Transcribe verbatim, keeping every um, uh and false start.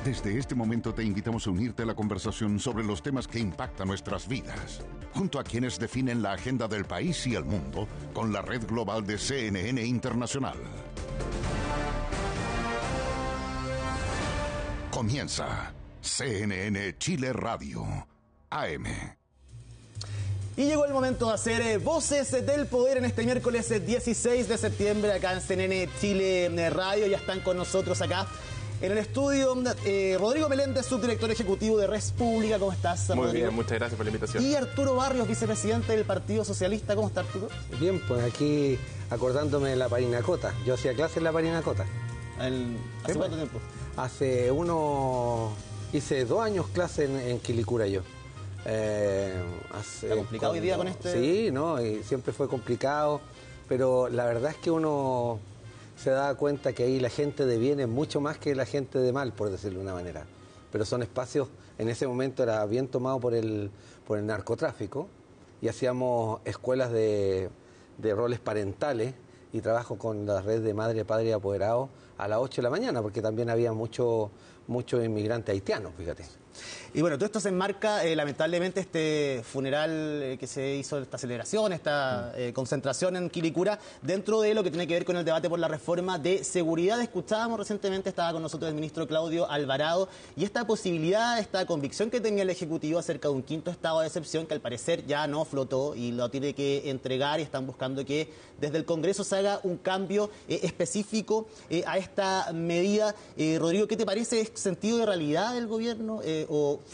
Desde este momento te invitamos a unirte a la conversación sobre los temas que impactan nuestras vidas, junto a quienes definen la agenda del país y el mundo, con la red global de C N N Internacional. Comienza C N N Chile Radio, A M. Y llegó el momento de hacer eh, Voces del Poder en este miércoles dieciséis de septiembre acá en C N N Chile Radio. Ya están con nosotros acá en el estudio eh, Rodrigo Meléndez, subdirector ejecutivo de Res Pública. ¿Cómo estás, Muy Rodrigo? bien, muchas gracias por la invitación. Y Arturo Barrios, vicepresidente del Partido Socialista. ¿Cómo está, Arturo? Bien, pues aquí acordándome de la Parinacota. Yo hacía clase en la Parinacota. El, ¿Hace sí, cuánto tiempo? Hace uno... Hice dos años clase en, en Quilicura yo. Eh, hace, ¿Está complicado con, hoy día con este...? Sí, no, y siempre fue complicado, pero la verdad es que uno se da cuenta que ahí la gente de bien es mucho más que la gente de mal, por decirlo de una manera. Pero son espacios, en ese momento era bien tomado por el, por el narcotráfico, y hacíamos escuelas de, de roles parentales y trabajo con la red de madre, padre y apoderados a las ocho de la mañana, porque también había muchos mucho inmigrantes haitianos, fíjate. Y bueno, todo esto se enmarca, eh, lamentablemente, este funeral eh, que se hizo, esta celebración, esta eh, concentración en Quilicura, dentro de lo que tiene que ver con el debate por la reforma de seguridad. Escuchábamos recientemente, estaba con nosotros el ministro Claudio Alvarado, y esta posibilidad, esta convicción que tenía el Ejecutivo acerca de un quinto estado de excepción, que al parecer ya no flotó y lo tiene que entregar, y están buscando que desde el Congreso se haga un cambio eh, específico eh, a esta medida. Eh, Rodrigo, ¿qué te parece? ¿Es sentido de realidad del gobierno eh, o